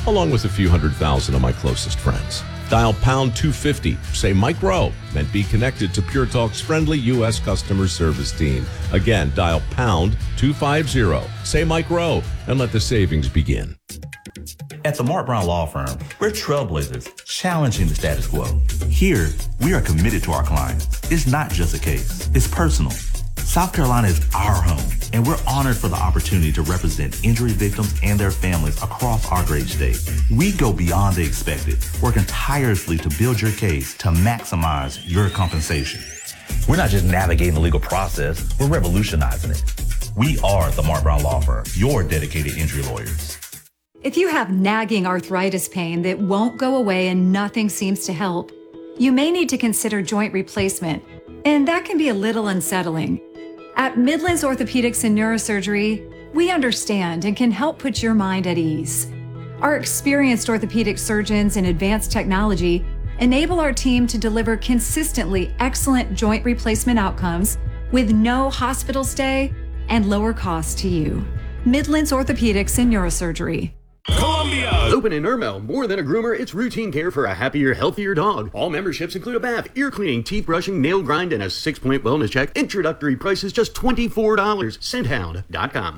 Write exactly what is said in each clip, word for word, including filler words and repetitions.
along with a few hundred thousand of my closest friends. Dial pound two fifty, say Mike Rowe, and be connected to Pure Talk's friendly U S customer service team. Again, dial pound two fifty, say Mike Rowe, and let the savings begin. At the Mark Brown Law Firm, we're trailblazers, challenging the status quo. Here, we are committed to our clients. It's not just a case, it's personal. South Carolina is our home, and we're honored for the opportunity to represent injury victims and their families across our great state. We go beyond the expected, working tirelessly to build your case to maximize your compensation. We're not just navigating the legal process, we're revolutionizing it. We are the Mark Brown Law Firm, your dedicated injury lawyers. If you have nagging arthritis pain that won't go away and nothing seems to help, you may need to consider joint replacement, and that can be a little unsettling. At Midlands Orthopedics and Neurosurgery, we understand and can help put your mind at ease. Our experienced orthopedic surgeons and advanced technology enable our team to deliver consistently excellent joint replacement outcomes with no hospital stay and lower cost to you. Midlands Orthopedics and Neurosurgery. Columbia! Open in Irmo. More than a groomer, it's routine care for a happier, healthier dog. All memberships include a bath, ear cleaning, teeth brushing, nail grind, and a six-point wellness check. Introductory price is just twenty-four dollars. scent hound dot com.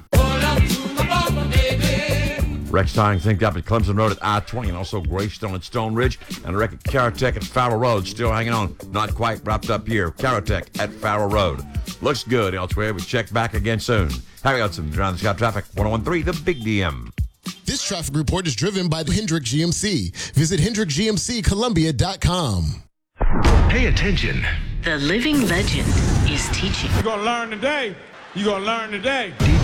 Rex Tying synced up at Clemson Road at I twenty and also Greystone at Stone Ridge. And a wreck at Carotech at Farrell Road. Still hanging on. Not quite wrapped up here. Carotech at Farrell Road. Looks good elsewhere. We check back again soon. Harry Hudson, Around the Sky Traffic, one oh one point three, The Big D M. This traffic report is driven by the Hendrick G M C. Visit hendrick g m c columbia dot com. Pay attention. The living legend is teaching. You're going to learn today. You're going to learn today.